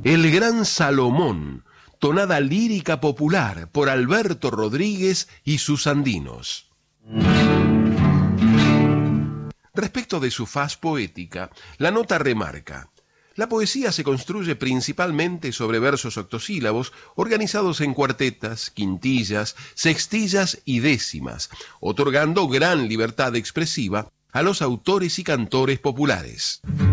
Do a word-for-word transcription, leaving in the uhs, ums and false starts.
El Gran Salomón, tonada lírica popular por Alberto Rodríguez y sus andinos. Respecto de su faz poética, la nota remarca: la poesía se construye principalmente sobre versos octosílabos organizados en cuartetas, quintillas, sextillas y décimas, otorgando gran libertad expresiva a los autores y cantores populares.